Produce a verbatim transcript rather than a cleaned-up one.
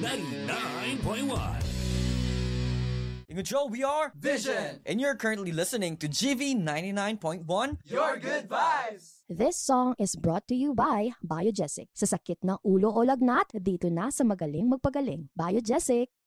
ninety-nine point one. Ingo Joe, we are Vision, and you're currently listening to G V ninety-nine point one. Your Good Vibes! This song is brought to you by Biogesic. Sa sakit ng ulo o lagnat, dito na sa magaling magpagaling. Biogesic!